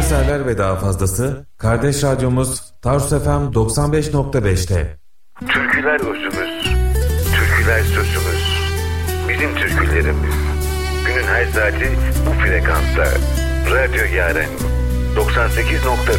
eserler ve daha fazlası kardeş radyomuz Tarsus FM 95.5'te. Türküler özümüz, türküler sözümüz, bizim türkülerimiz. Günün her saati bu frekansta. Radyo Yaren 98.3